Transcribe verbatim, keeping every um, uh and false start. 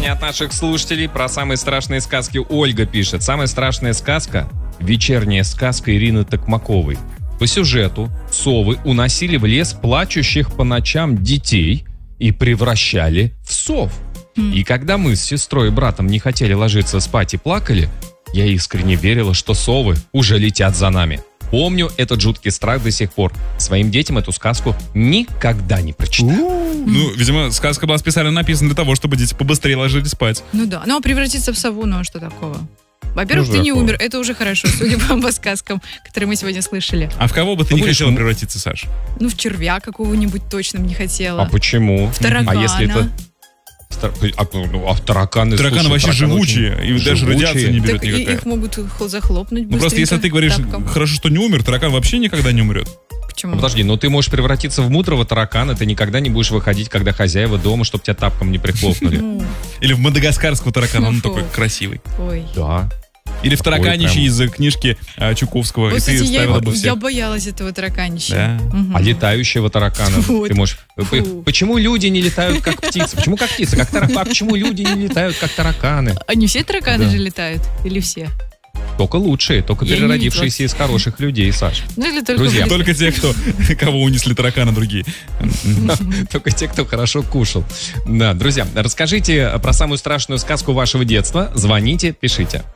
сообщение от наших слушателей про самые страшные сказки. Ольга пишет. Самая страшная сказка — вечерняя сказка Ирины Токмаковой. По сюжету совы уносили в лес плачущих по ночам детей и превращали в сов. Mm. И когда мы с сестрой и братом не хотели ложиться спать и плакали, я искренне верила, что совы уже летят за нами. Помню этот жуткий страх до сих пор. Своим детям эту сказку никогда не прочитаю. Ну, видимо, сказка была специально написана для того, чтобы дети побыстрее ложились спать. Ну да, ну а превратиться в сову, ну а что такого? Во-первых, Ну, ты не такого. умер, это уже хорошо, судя по, по сказкам, которые мы сегодня слышали. А в кого бы ты Ну, не будешь хотела м- превратиться, Саш? Ну, в червя какого-нибудь точно бы не хотела. А почему? В таракана. А если это... Стар- А, ну, а тараканы... Тараканы слушай, вообще тараканы живучие, очень и даже живучие. радиация не берет Так и- никакая. их могут хл- захлопнуть Ну просто если ты говоришь, тапком. хорошо, что не умер, таракан вообще никогда не умрет. Почему? Ну, подожди, но ты можешь превратиться в мудрого таракана, ты никогда не будешь выходить, когда хозяева дома, чтобы тебя тапком не прихлопнули. Ну, Или в мадагаскарского таракана, он Фу. такой красивый. ой. Да. Или в Такой тараканище прям. из книжки а, Чуковского, Вот, и кстати, ты я, ставила его- бы я всех. боялась этого тараканища. Да. Мгм. А летающего таракана Вот. ты можешь... П- Фу. Почему люди не летают, как птицы? Почему как птицы? Как тараканы? А почему люди не летают, как тараканы? А не все тараканы Да. же летают? Или все? Только лучшие, только Я не переродившиеся из хороших людей, Саш. Ну, или только... Друзья, в- Только те, кто, кого унесли тараканы другие. Только те, кто хорошо кушал. Да, друзья, расскажите про самую страшную сказку вашего детства. Звоните, пишите.